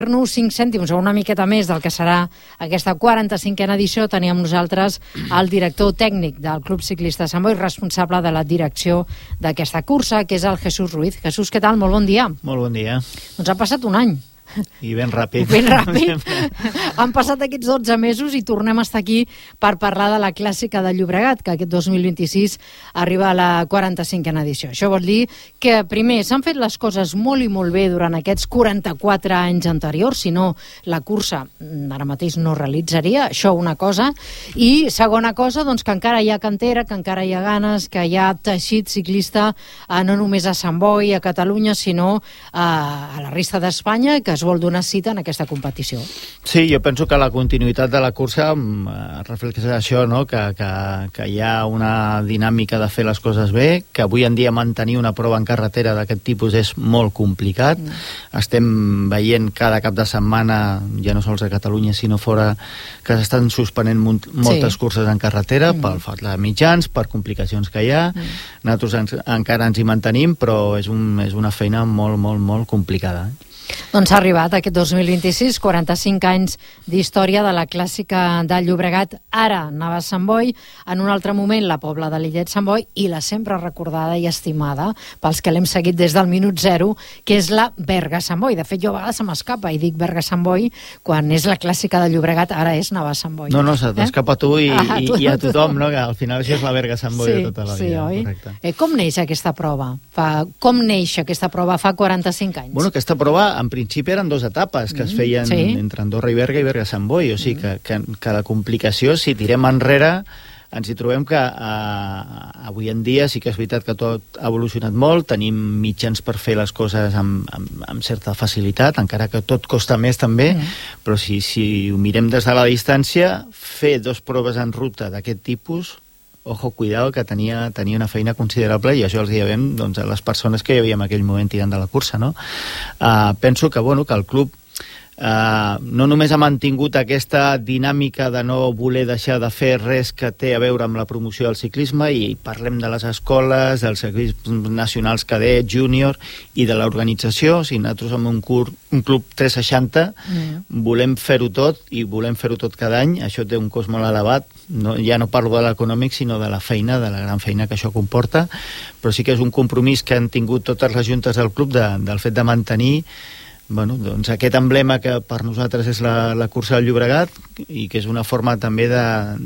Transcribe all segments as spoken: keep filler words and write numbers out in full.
nos cinc cèntims o una miqueta més del que serà aquesta quaranta-cinquena edició, teníem nosaltres el director tècnic del Club Ciclista Sant Boi, responsable de la direcció d'aquesta cursa, que és el Jesús Ruiz. Jesús, què tal? Molt bon dia. Molt bon dia. Doncs ha passat un any. I ben ràpid. Ben ràpid. Han passat aquests dotze mesos i tornem a estar aquí per parlar de la Clàssica de Llobregat, que aquest dos mil vint-i-sis arriba a la quaranta-cinquena edició. Això vol dir que, primer, s'han fet les coses molt i molt bé durant aquests quaranta-quatre anys anteriors, si no, la cursa ara mateix no realitzaria, això una cosa, i segona cosa, doncs, que encara hi ha cantera, que encara hi ha ganes, que hi ha teixit ciclista eh, no només a Sant Boi, a Catalunya, sinó eh, a la resta d'Espanya, que es vol donar cita en aquesta competició. Sí, jo penso que la continuïtat de la cursa eh, reflexa això, no? que, que, que hi ha una dinàmica de fer les coses bé, que avui en dia mantenir una prova en carretera d'aquest tipus és molt complicat. Mm. Estem veient cada cap de setmana, ja no sols a Catalunya, sinó fora, que s'estan suspenent moltes sí. curses en carretera mm. pel falta de mitjans, per complicacions que hi ha. Mm. Nosaltres ens, encara ens hi mantenim, però és, un, és una feina molt, molt, molt complicada. Doncs ha arribat aquest dos mil vint-i-sis, quaranta-cinc anys d'història de la Clàssica de Llobregat, ara Navàs Sant Boi, en un altre moment la Pobla de Lillet Sant Boi i la sempre recordada i estimada pels que l'hem seguit des del minut zero, que és la Berga Sant Boi. De fet, jo a vegades se m'escapa i dic Berga Sant Boi quan és la Clàssica de Llobregat, ara és Navàs Sant Boi. No, no, se t'escapa eh? tu i, ah, i, i a tothom, no? Que al final això és la Berga Sant Boi sí, de tota la sí, vida. Oi? Correcte. Eh, com neix aquesta prova? Fa, com neix aquesta prova fa quaranta-cinc anys? Bueno, aquesta prova en principi eren dues etapes que es feien sí. entre Andorra i Berga i Berga Sant Boi, o sigui que, que, que la complicació, si tirem enrere, ens hi trobem que eh, avui en dia sí que és veritat que tot ha evolucionat molt, tenim mitjans per fer les coses amb, amb, amb certa facilitat, encara que tot costa més també, mm. però si, si ho mirem des de la distància, fer dos proves en ruta d'aquest tipus, ojo, cuidado, que tenia, tenia una feina considerable i això els llevem doncs, a les persones que hi havia en aquell moment tirant de la cursa, no? Uh, penso que, bueno, que el club uh, no només ha mantingut aquesta dinàmica de no voler deixar de fer res que té a veure amb la promoció del ciclisme, i parlem de les escoles, dels ciclismes nacionals cadet, júnior i de l'organització. O sigui, nosaltres som un, cur, un club tres seixanta, mm. volem fer-ho tot i volem fer-ho tot cada any. Això té un cost molt elevat. No, ja no parlo de l'econòmic, sinó de la feina, de la gran feina que això comporta, però sí que és un compromís que han tingut totes les juntes del club de, del fet de mantenir bueno, doncs aquest emblema que per nosaltres és la, la cursa del Llobregat, i que és una forma també de,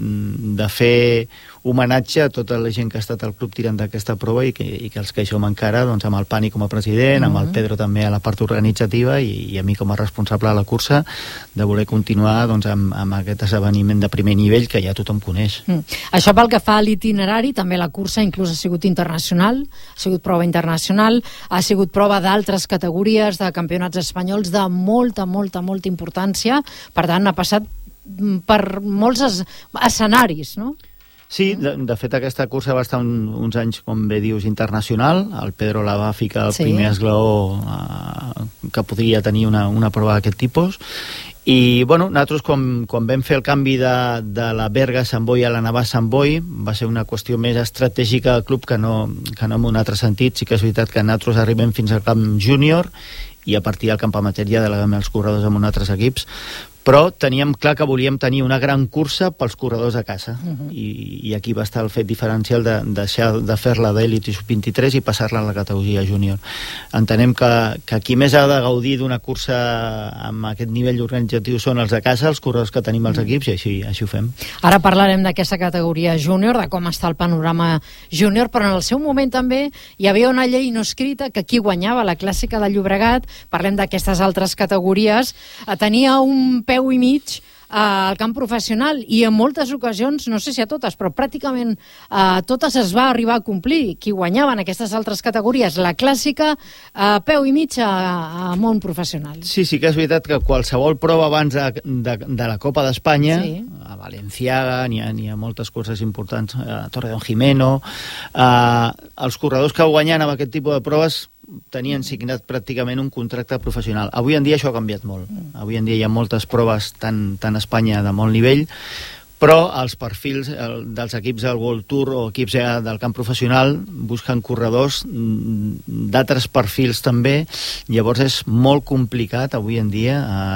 de fer homenatge a tota la gent que ha estat al club tirant d'aquesta prova i que, i que els que hi som encara, doncs, amb el Pani com a president, mm-hmm. amb el Pedro també a la part organitzativa i, i a mi com a responsable de la cursa, de voler continuar doncs, amb, amb aquest esdeveniment de primer nivell que ja tothom coneix. Mm. Això pel que fa a l'itinerari, també la cursa inclús ha sigut internacional, ha sigut prova internacional, ha sigut prova d'altres categories, de campionats espanyols de molta, molta, molta importància, per tant ha passat per molts es escenaris, no? Sí, de, de fet aquesta cursa va estar un, uns anys, com bé dius, internacional. El Pedro la va ficar el sí. primer esglaó eh, que podria tenir una, una prova d'aquest tipus. I, bueno, nosaltres quan, quan vam fer el canvi de, de la Berga Sant Boi a la Navàs Sant Boi, va ser una qüestió més estratègica del club que no, que no en un altre sentit. Sí que és veritat que nosaltres arribem fins al camp júnior i a partir del camp amateur ja delegam els corredors amb uns altres equips, però teníem clar que volíem tenir una gran cursa pels corredors a casa, uh-huh. I, i aquí va estar el fet diferencial de, de deixar de fer-la d'elit i sub vint-i-tres i passar-la a la categoria júnior. Entenem que, que qui més ha de gaudir d'una cursa amb aquest nivell organitzatiu són els de casa, els corredors que tenim als equips, i així, així ho fem. Ara parlarem d'aquesta categoria júnior, de com està el panorama júnior, però en el seu moment també hi havia una llei no escrita que qui guanyava la Clàssica de Llobregat, parlem d'aquestes altres categories, tenia un peu i mig al camp professional, i en moltes ocasions, no sé si a totes, però pràcticament a totes es va arribar a complir. Qui guanyava en aquestes altres categories, la clàssica, a peu i mig a, a món professional. Sí, sí que és veritat que qualsevol prova abans de, de, de la Copa d'Espanya, sí. a Valenciaga, n'hi ha, n'hi ha moltes curses importants, a Torredonjimeno, eh, els corredors que guanyen amb aquest tipus de proves tenien signat pràcticament un contracte professional. Avui en dia això ha canviat molt. Avui en dia hi ha moltes proves tant, tant a Espanya de molt nivell però els perfils el, dels equips del World Tour o equips ja del camp professional busquen corredors d'altres perfils també, llavors és molt complicat avui en dia eh,